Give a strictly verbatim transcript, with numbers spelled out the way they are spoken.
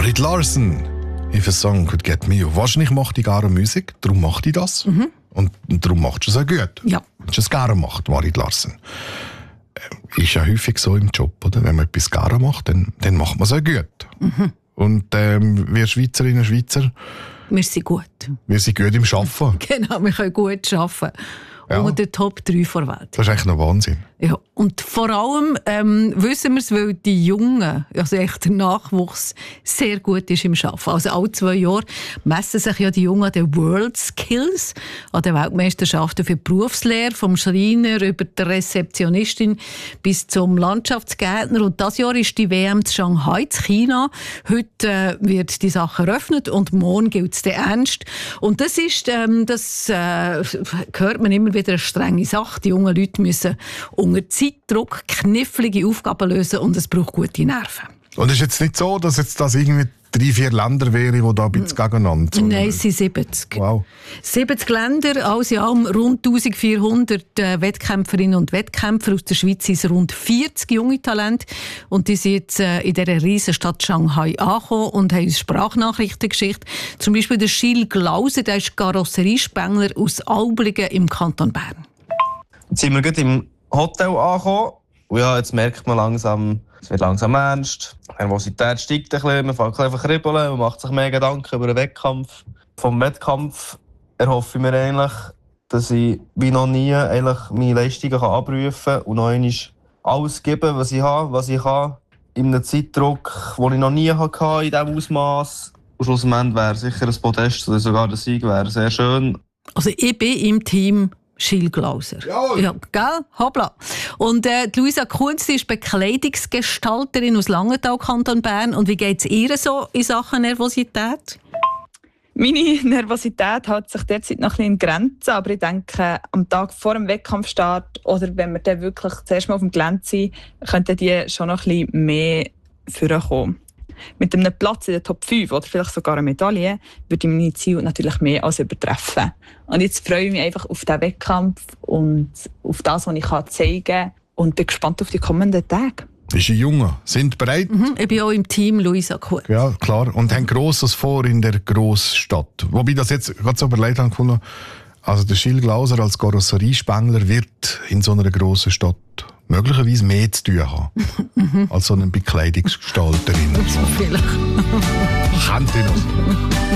Marit Larsen, if a song could get me. Wahrscheinlich macht die gerne Musik, darum macht die das. Mhm. Und darum macht sie es auch gut. Ja. Wenn sie es gerne macht, Marit Larsen. Ist ja häufig so im Job, oder? Wenn man etwas gerne macht, dann, dann macht man es auch gut. Mhm. Und ähm, wir Schweizerinnen und Schweizer, wir sind gut. Wir sind gut im Arbeiten. Genau, wir können gut arbeiten. Ja. Unter den Top drei der Welt. Das ist eigentlich noch Wahnsinn. Ja, und vor allem ähm, wissen wir es, weil die Jungen, also echt der Nachwuchs, sehr gut ist im Arbeiten. Also alle zwei Jahre messen sich ja die Jungen an den World Skills, an den Weltmeisterschaften für die Berufslehre, vom Schreiner über die Rezeptionistin bis zum Landschaftsgärtner. Und dieses Jahr ist die W M in Shanghai, in China. Heute äh, wird die Sache eröffnet und morgen gilt es dann ernst. Und das ist, ähm, das äh, hört man immer wieder, eine strenge Sache. Die jungen Leute müssen unter Zeitdruck knifflige Aufgaben lösen und es braucht gute Nerven. Und es ist jetzt nicht so, dass jetzt das irgendwie drei, vier Länder wären, die da ein bisschen gegeneinander sind? Nein, es sind siebzig. Wow. siebzig Länder, alles in allem rund eintausendvierhundert äh, Wettkämpferinnen und Wettkämpfer. Aus der Schweiz sind es rund vierzig junge Talente. Und die sind jetzt äh, in dieser riesen Stadt Shanghai angekommen und haben uns Sprachnachrichten geschickt. Zum Beispiel der Gilles Glauser, der ist Karosseriespengler aus Aublingen im Kanton Bern. Jetzt sind wir gerade im Hotel angekommen. Und ja, jetzt merkt man langsam, es wird langsam ernst. Die Nervosität steigt ein bisschen, man fängt einfach kribbeln, man macht sich mehr Gedanken über den Wettkampf. Vom Wettkampf erhoffe ich mir eigentlich, dass ich wie noch nie eigentlich meine Leistungen abrufen kann und noch einmal alles geben, was ich habe, was ich kann. In einem Zeitdruck, den ich noch nie hatte, in diesem Ausmaß. Und schlussendlich wäre sicher ein Podest oder sogar der Sieg wäre sehr schön. Also ich bin im Team Gilles Glauser. Ja, ja, gell? Hoppla. Und äh, Luisa Kunz ist Bekleidungsgestalterin aus Langenthal, Kanton Bern. Und wie geht es ihr so in Sachen Nervosität? Meine Nervosität hält sich derzeit noch ein bisschen in Grenzen, aber ich denke, am Tag vor dem Wettkampfstart oder wenn wir dann wirklich zuerst mal auf dem Gelände sind, könnten die schon noch ein bisschen mehr vorkommen. Mit einem Platz in der Top fünf oder vielleicht sogar eine Medaille würde ich meine Ziele natürlich mehr als übertreffen. Und jetzt freue ich mich einfach auf diesen Wettkampf und auf das, was ich zeigen kann und bin gespannt auf die kommenden Tage. Ist ein Junge, sind bereit? Mhm, ich bin auch im Team Luisa Kunz. Ja, klar. Und haben Grosses vor in der Grossstadt. Wobei das jetzt gerade so überlegt habe, also der Gilles Glauser als Karosseriespengler wird in so einer grossen Stadt möglicherweise mehr zu tun haben als so eine Bekleidungsgestalterin. So vielleicht. Kennt ihr noch?